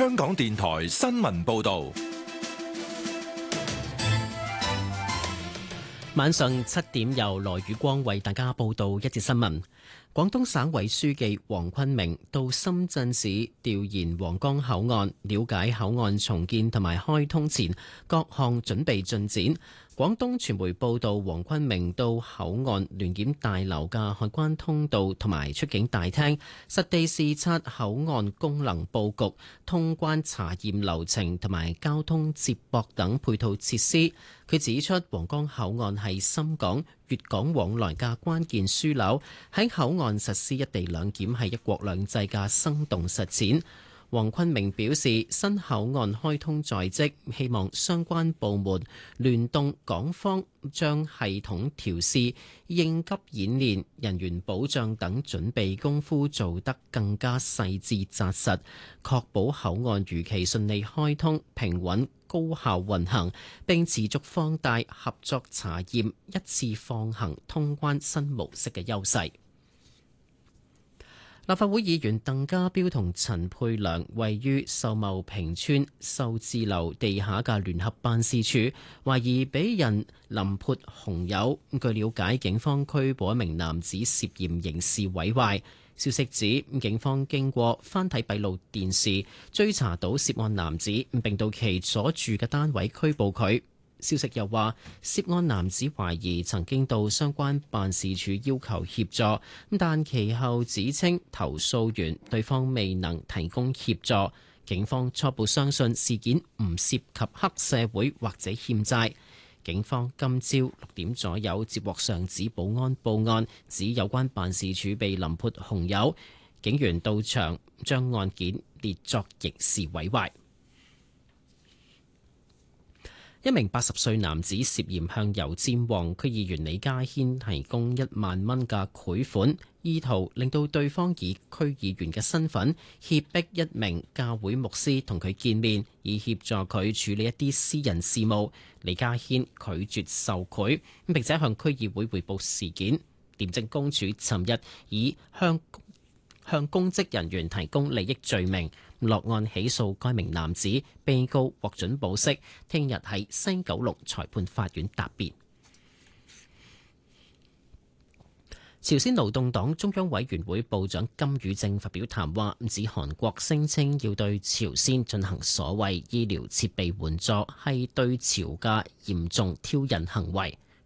香港電台新聞報道。 晚上7點由羅宇光為大家報道一節新聞。廣東省委書記黃坤明到深圳市調研皇崗口岸，了解口岸重建同埋開通前各項準備進展。廣東傳媒報道，黃坤明到口岸聯檢大樓嘅海關通道同埋出境大廳，實地視察口岸功能佈局、通關查驗流程同埋交通接駁等配套設施。佢指出，皇崗口岸係深港、粵港往來嘅關鍵樞紐，喺口岸實施一地兩檢係一國兩制嘅生動實踐。黃坤明表示，新口岸開通在即，希望相關部門聯動港方，將系統調試、應急演練、人員保障等準備功夫做得更加細緻紮實，確保口岸如期順利開通、平穩高效運行，並持續放大合作查驗、一次放行通關新模式嘅優勢。立法會議員鄧家彪同陳沛良位於秀茂坪村秀智樓地下嘅聯合辦事處，懷疑俾人淋潑紅油。據了解，警方拘捕一名男子涉嫌刑事毀壞。消息指，警方經過翻睇閉路電視，追查到涉案男子，並到其所住嘅單位拘捕佢。消息又話，涉案男子懷疑曾經到相關辦事處要求協助，但其後指稱投訴完對方未能提供協助。警方初步相信事件唔涉及黑社會或者欠債。警方今朝6點左右接獲上址保安報案，指有關辦事處被淋潑紅油，警員到場將案件列作刑事毀壞。一名80歲男子涉嫌向油尖旺區議員李家軒提供1萬蚊嘅賄款，意圖令到對方以區議員嘅身份脅迫一名教會牧師同佢見面，以協助佢處理一啲私人事務。李家軒拒絕受賄，並且向區議會匯報事件。廉政公署尋日以向公職人員提供利益罪名落案起訴該名男子，被告獲准保釋，聽日喺西九龍裁判法院答辯。朝鮮勞動黨中央委員會部長金宇正發表談話，指韓國聲稱要對朝鮮進行所謂醫療設備援助，係對朝嘅嚴重挑釁行為。